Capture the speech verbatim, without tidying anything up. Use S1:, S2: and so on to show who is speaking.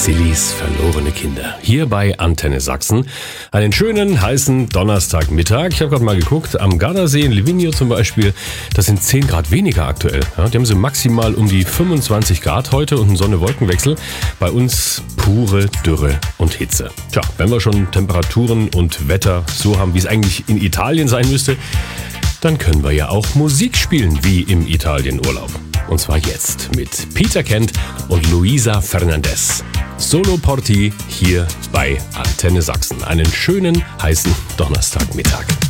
S1: Sillis verlorene Kinder. Hier bei Antenne Sachsen. Einen schönen, heißen Donnerstagmittag. Ich habe gerade mal geguckt, am Gardasee in Livigno zum Beispiel, das sind zehn Grad weniger aktuell. Ja, die haben sie maximal um die fünfundzwanzig Grad heute und einen Sonne-Wolken-Wechsel. Bei uns pure Dürre und Hitze. Tja, wenn wir schon Temperaturen und Wetter so haben, wie es eigentlich in Italien sein müsste, dann können wir ja auch Musik spielen wie im Italienurlaub. Und zwar jetzt mit Peter Kent und Luisa Fernandez. Solo Porti hier bei Antenne Sachsen. Einen schönen, heißen Donnerstagmittag.